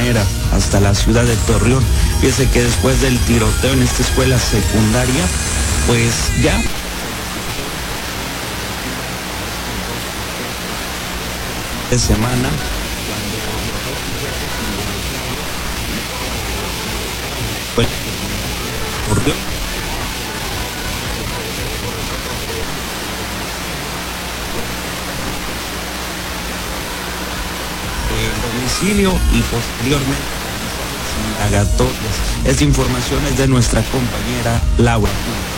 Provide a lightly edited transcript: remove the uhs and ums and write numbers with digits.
Lagunera hasta la ciudad de Torreón. Fíjese que después del tiroteo en esta escuela secundaria, pues ya de semana ocurrió el domicilio y posteriormente indagatorias. Esta información es de nuestra compañera Laura.